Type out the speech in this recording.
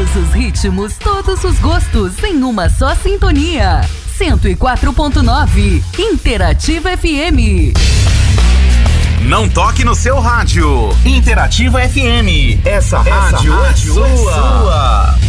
Todos os ritmos, todos os gostos em uma só sintonia. 104.9 Interativa FM. Não toque no seu rádio. Interativa FM. Essa rádio é sua.